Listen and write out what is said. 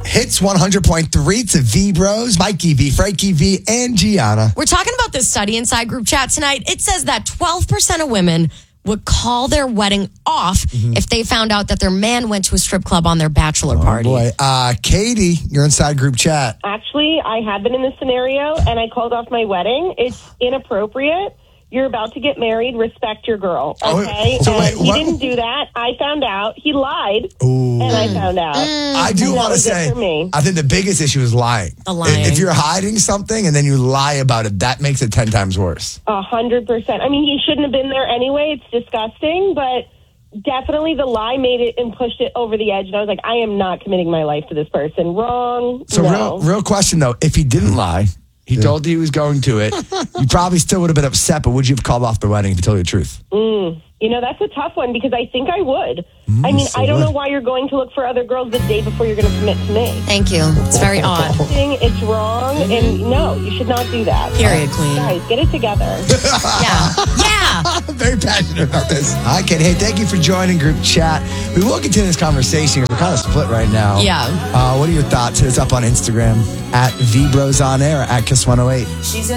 Hits 100.3 to V Bros, Mikey V, Frankie V, and Gianna. We're talking about this study inside group chat tonight. It says that 12% of women would call their wedding off if they found out that their man went to a strip club on their bachelor party. Boy, Katie, you're inside group chat. Actually, I have been in this scenario, and I called off my wedding. It's inappropriate. You're about to get married. Respect your girl, okay? He didn't do that. I found out. He lied, and I found out. I do want to say, I think the biggest issue is lying. The lying. If you're hiding something and then you lie about it, that makes it 10 times worse. 100%. I mean, he shouldn't have been there anyway. It's disgusting, but definitely the lie made it and pushed it over the edge. And I was like, I am not committing my life to this person. Wrong. So no. real question, though. If he didn't lie, he told you he was going to it, you probably still would have been upset, but would you have called off the wedding if he told you the truth? That's a tough one because I think I would. I mean, I don't know why you're going to look for other girls the day before you're going to commit to me. Thank you. It's very odd. It's wrong, and no, you should not do that. Period, queen. Guys, get it together. Yeah. I'm very passionate about this. All right, kid. Hey, thank you for joining group chat. We will continue this conversation. We're kind of split right now. Yeah. What are your thoughts? Hit us up on Instagram at VBrosOnAir at Kiss108.